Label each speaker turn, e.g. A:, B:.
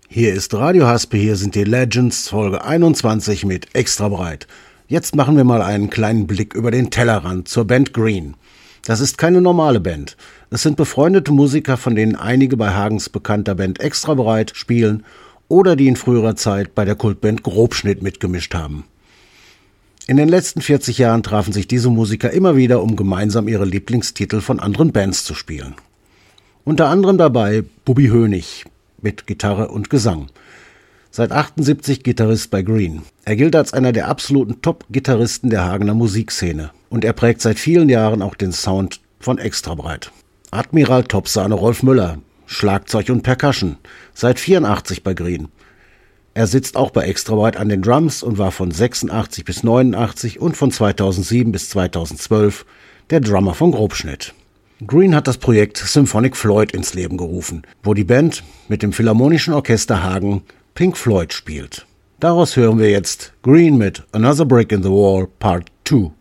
A: Hier ist Radio Haspe, hier sind die Legends, Folge 21 mit Extra breit. Jetzt machen wir mal einen kleinen Blick über den Tellerrand zur Band Green. Das ist keine normale Band. Es sind befreundete Musiker, von denen einige bei Hagens bekannter Band Extra breit spielen oder die in früherer Zeit bei der Kultband Grobschnitt mitgemischt haben. In den letzten 40 Jahren trafen sich diese Musiker immer wieder, um gemeinsam ihre Lieblingstitel von anderen Bands zu spielen. Unter anderem dabei Bubbi Hönig mit Gitarre und Gesang. Seit 78 Gitarrist bei Green. Er gilt als einer der absoluten Top-Gitarristen der Hagener Musikszene. Und er prägt seit vielen Jahren auch den Sound von Extra breit. Admiral Topsahne Rolf Müller, Schlagzeug und Percussion, seit 84 bei Green. Er sitzt auch bei Extra breit an den Drums und war von 86 bis 89 und von 2007 bis 2012 der Drummer von Grobschnitt. Green hat das Projekt Symphonic Floyd ins Leben gerufen, wo die Band mit dem Philharmonischen Orchester Hagen Pink Floyd spielt. Daraus hören wir jetzt Green mit Another Brick in the Wall Part 2.